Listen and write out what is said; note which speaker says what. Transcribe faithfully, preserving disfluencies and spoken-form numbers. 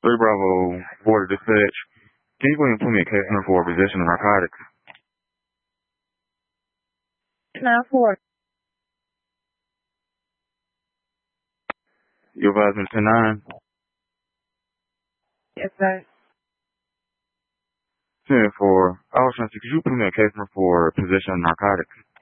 Speaker 1: three Bravo, Border Dispatch. Can you go ahead and put me a case number for possession of narcotics?
Speaker 2: nine four.
Speaker 1: You advise me to ten nine?
Speaker 2: Yes, sir.
Speaker 1: ten four. I was trying to see, could you put me a case number for possession of narcotics?